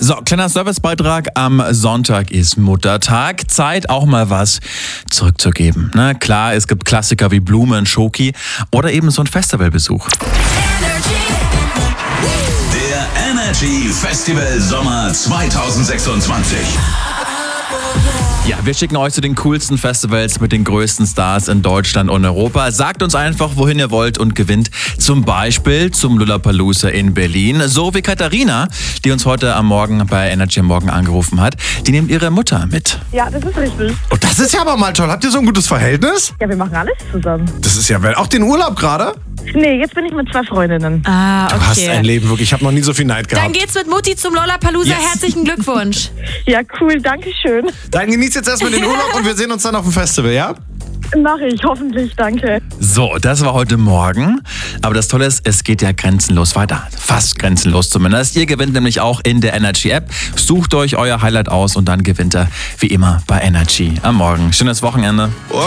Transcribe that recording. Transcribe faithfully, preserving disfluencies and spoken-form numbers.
So, kleiner Servicebeitrag. Am Sonntag ist Muttertag. Zeit, auch mal was zurückzugeben. Ne? Klar, es gibt Klassiker wie Blumen, Schoki oder eben so ein Festivalbesuch. Der Energy Festival Sommer zwanzig sechsundzwanzig. Ja, wir schicken euch zu den coolsten Festivals mit den größten Stars in Deutschland und Europa. Sagt uns einfach, wohin ihr wollt und gewinnt zum Beispiel zum Lollapalooza in Berlin. So wie Katharina, die uns heute am Morgen bei Energy am Morgen angerufen hat. Die nimmt ihre Mutter mit. Ja, das ist richtig. Und das ist ja aber mal toll. Habt ihr so ein gutes Verhältnis? Ja, wir machen alles zusammen. Das ist ja, auch den Urlaub gerade? Nee, jetzt bin ich mit zwei Freundinnen. Ah, okay. Du hast ein Leben, wirklich. Ich habe noch nie so viel Neid gehabt. Dann geht's mit Mutti zum Lollapalooza. Yes. Herzlichen Glückwunsch. Ja, cool, danke schön. Dann genießt jetzt erstmal den Urlaub und wir sehen uns dann auf dem Festival, ja? Mache ich, hoffentlich, danke. So, das war heute Morgen. Aber das Tolle ist, es geht ja grenzenlos weiter. Fast grenzenlos zumindest. Ihr gewinnt nämlich auch in der Energy App. Sucht euch euer Highlight aus und dann gewinnt ihr wie immer bei Energy am Morgen. Schönes Wochenende.